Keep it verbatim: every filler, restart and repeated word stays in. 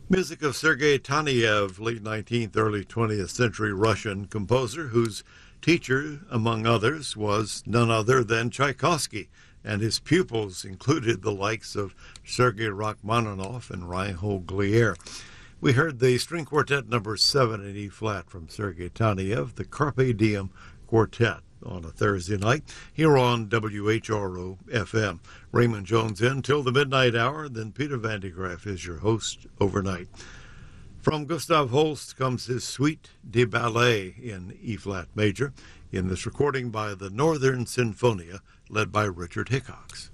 Music of Sergei Taneyev, late nineteenth, early twentieth century Russian composer, whose teacher, among others, was none other than Tchaikovsky, and his pupils included the likes of Sergei Rachmaninoff and Reinhold Glier. We heard the string quartet number seven in E-flat from Sergei Taneyev, the Carpe Diem Quartet, on a Thursday night here on W H R O F M. Raymond Jones in till the midnight hour, then Peter Van de Graaff is your host overnight. From Gustav Holst comes his Suite de Ballet in E-flat major, in this recording by the Northern Sinfonia, led by Richard Hickox.